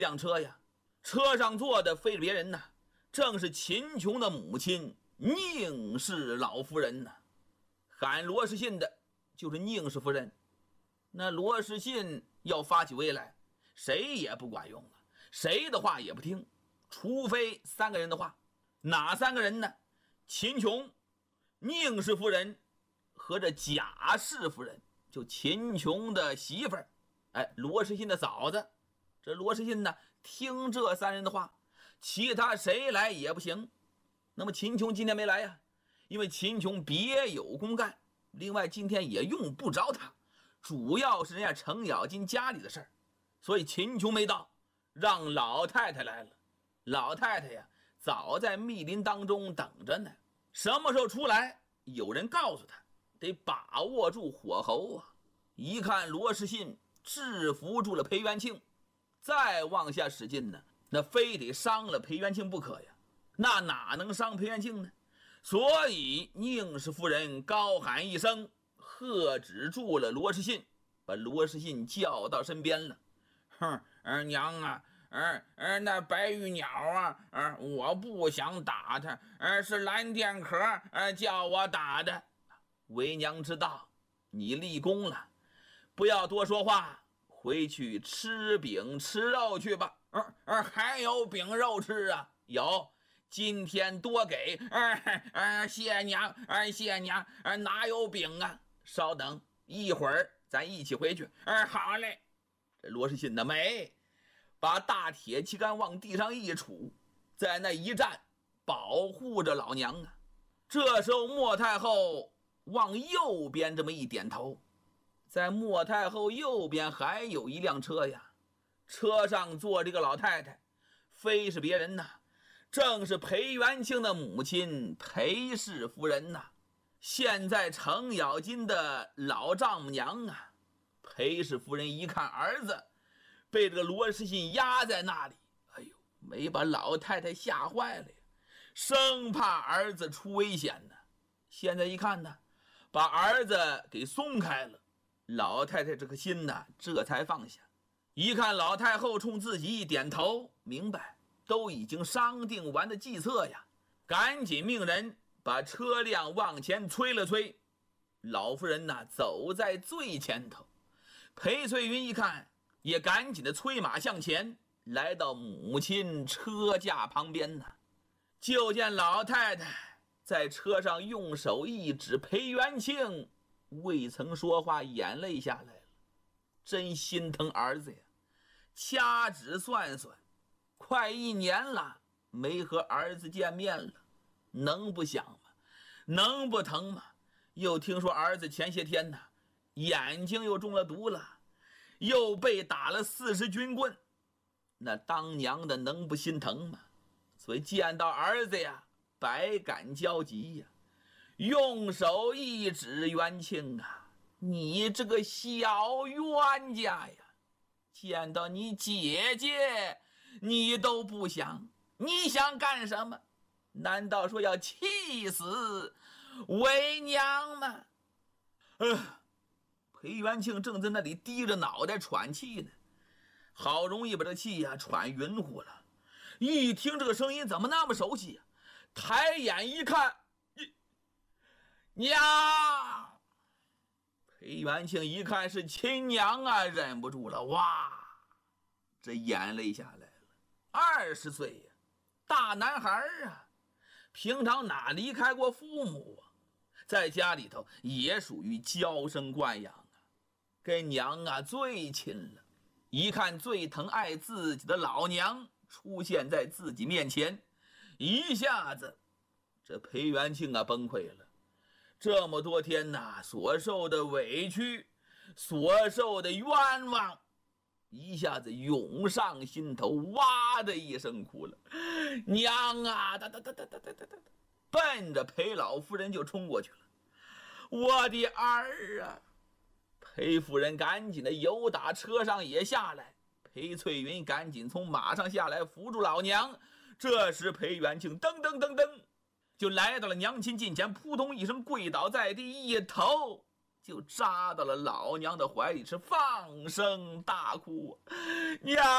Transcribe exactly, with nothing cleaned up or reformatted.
辆车呀，车上坐的非是别人呐，正是秦琼的母亲宁氏老夫人呐。喊罗士信的就是宁氏夫人。那罗士信要发起威来，谁也不管用了，谁的话也不听，除非三个人的话。哪三个人呢？秦琼、宁氏夫人和这贾氏夫人，就秦琼的媳妇儿，哎，罗士信的嫂子。这罗士信呢，听这三人的话，其他谁来也不行。那么秦琼今天没来呀、啊，因为秦琼别有公干，另外今天也用不着他，主要是人家程咬金家里的事儿，所以秦琼没到，让老太太来了。老太太呀，早在密林当中等着呢，什么时候出来，有人告诉他，得把握住火候啊。一看罗士信制服住了裴元庆，再往下使劲呢，那非得伤了裴元庆不可呀，那哪能伤裴元庆呢？所以宁氏夫人高喊一声，喝止住了罗士信，把罗士信叫到身边了。哼，儿娘啊，儿儿那白玉鸟啊，儿我不想打他，儿是蓝靛壳儿叫我打的。为娘知道，你立功了，不要多说话，回去吃饼吃肉去吧。儿儿还有饼肉吃啊？有，今天多给。儿儿谢娘，儿谢娘，儿哪有饼啊？稍等，一会儿咱一起回去。儿好嘞。这罗士信的没把大铁旗杆往地上一杵，在那一站，保护着老娘啊。这时候莫太后往右边这么一点头，在莫太后右边还有一辆车呀，车上坐这个老太太，非是别人呐，正是裴元庆的母亲裴氏夫人呐。现在程咬金的老丈母娘啊。裴氏夫人一看儿子被这个罗士信压在那里，哎呦，没把老太太吓坏了呀，生怕儿子出危险呢。现在一看呢，把儿子给松开了，老太太这个心呢，这才放下。一看老太后冲自己一点头，明白都已经商定完的计策呀，赶紧命人把车辆往前催了催。老夫人呢，走在最前头。裴翠云一看，也赶紧的催马向前，来到母亲车架旁边呢。就见老太太在车上用手一指裴元庆，未曾说话，眼泪下来了。真心疼儿子呀，掐指算算，快一年了没和儿子见面了，能不想吗？能不疼吗？又听说儿子前些天呢，眼睛又中了毒了，又被打了四十军棍，那当娘的能不心疼吗？所以见到儿子呀，百感交集呀，用手一指元庆啊，你这个小冤家呀，见到你姐姐你都不想，你想干什么？难道说要气死为娘吗？呃裴元庆正在那里低着脑袋喘气呢，好容易把这气呀喘匀乎了。一听这个声音怎么那么熟悉呀？抬眼一看，娘！裴元庆一看是亲娘啊，忍不住了，哇，这眼泪下来了。二十岁呀，大男孩啊，平常哪离开过父母啊？在家里头也属于娇生惯养啊，跟娘啊最亲了。一看最疼爱自己的老娘出现在自己面前，一下子这裴元庆啊崩溃了。这么多天呐，所受的委屈，所受的冤枉，一下子涌上心头，哇的一声哭了。娘啊，哒哒哒哒哒哒哒哒，奔着裴老夫人就冲过去了。我的儿啊！裴夫人赶紧的由打车上也下来，裴翠云赶紧从马上下来扶住老娘。这时裴元庆噔噔噔噔就来到了娘亲近前，扑通一声跪倒在地，一头就扎到了老娘的怀里，是放声大哭。娘